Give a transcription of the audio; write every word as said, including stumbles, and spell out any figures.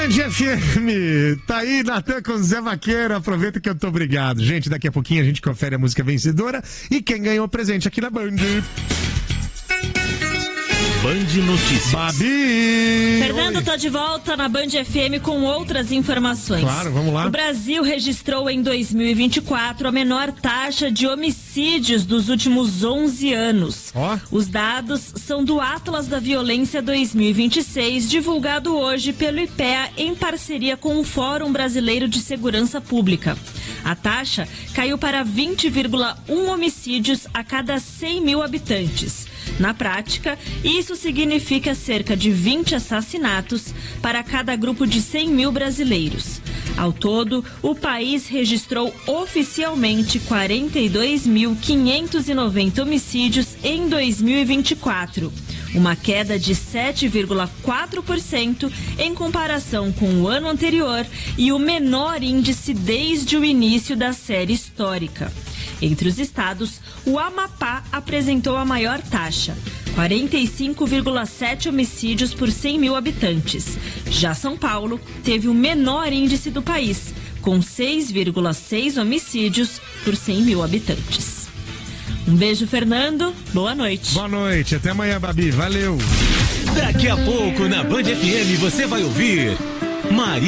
Band F M, tá aí Natan com Zé Vaqueiro, aproveita que eu tô obrigado. Gente, daqui a pouquinho a gente confere a música vencedora e quem ganhou o presente aqui na Band. Band Notícias. Babi! Fernando, Oi. tô de volta na Band F M com outras informações. Claro, vamos lá. O Brasil registrou em dois mil e vinte e quatro a menor taxa de homicídios dos últimos onze anos. Ó. Os dados são do Atlas da Violência dois mil e vinte e seis, divulgado hoje pelo I P E A em parceria com o Fórum Brasileiro de Segurança Pública. A taxa caiu para vinte vírgula um homicídios a cada cem mil habitantes. Na prática, isso significa cerca de vinte assassinatos para cada grupo de cem mil brasileiros. Ao todo, o país registrou oficialmente quarenta e dois mil quinhentos e noventa homicídios em dois mil e vinte e quatro, uma queda de sete vírgula quatro por cento em comparação com o ano anterior e o menor índice desde o início da série histórica. Entre os estados, o Amapá apresentou a maior taxa, quarenta e cinco vírgula sete homicídios por cem mil habitantes. Já São Paulo teve o menor índice do país, com seis vírgula seis homicídios por cem mil habitantes. Um beijo, Fernando. Boa noite. Boa noite. Até amanhã, Babi. Valeu. Daqui a pouco na Band F M você vai ouvir Maria